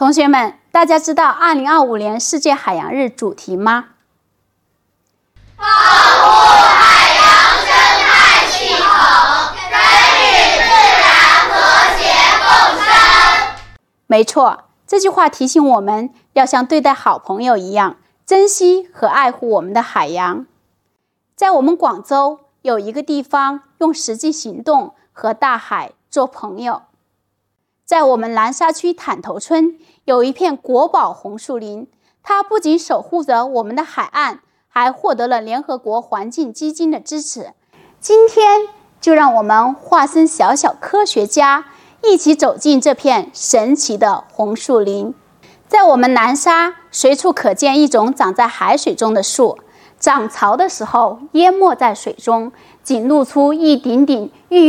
同学们，大家知道2025年世界海洋日主题吗？ 保护海洋生态系统，人与自然和谐共生。 没错，这句话提醒我们要像对待好朋友一样，珍惜和爱护我们的海洋。在我们广州有一个地方用实际行动和大海做朋友。在我们南沙区坦头村有一片国宝红树林，它不仅守护着我们的海岸，还获得了联合国环境基金的支持。今天就让我们化身小小科学家，一起走进这片神奇的红树林。在我们南沙，随处可见一种长在海水中的树，涨潮的时候淹没在水中，仅露出一顶顶郁